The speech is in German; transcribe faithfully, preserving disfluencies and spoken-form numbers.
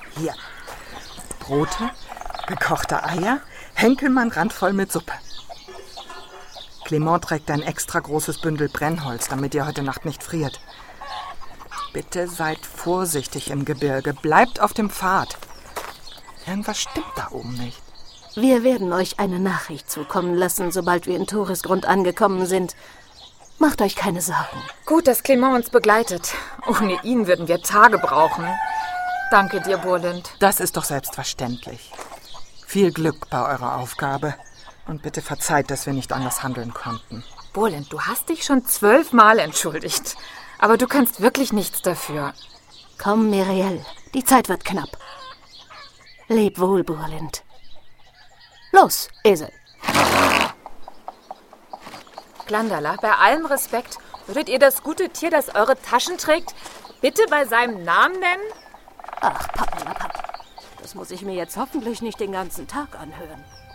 Hier. Brote, gekochte Eier, Henkelmann randvoll mit Suppe. Clement trägt ein extra großes Bündel Brennholz, damit ihr heute Nacht nicht friert. Bitte seid vorsichtig im Gebirge. Bleibt auf dem Pfad. Irgendwas stimmt da oben nicht. Wir werden euch eine Nachricht zukommen lassen, sobald wir in Toresgrund angekommen sind. Macht euch keine Sorgen. Gut, dass Clement uns begleitet. Ohne ihn würden wir Tage brauchen. Danke dir, Burlind. Das ist doch selbstverständlich. Viel Glück bei eurer Aufgabe. Und bitte verzeiht, dass wir nicht anders handeln konnten. Burlind, du hast dich schon zwölfmal entschuldigt. Aber du kannst wirklich nichts dafür. Komm, Miriel, die Zeit wird knapp. Leb wohl, Burlind. Los, Esel. Glandala, bei allem Respekt, würdet ihr das gute Tier, das eure Taschen trägt, bitte bei seinem Namen nennen? Ach, Pappelapapp, das muss ich mir jetzt hoffentlich nicht den ganzen Tag anhören.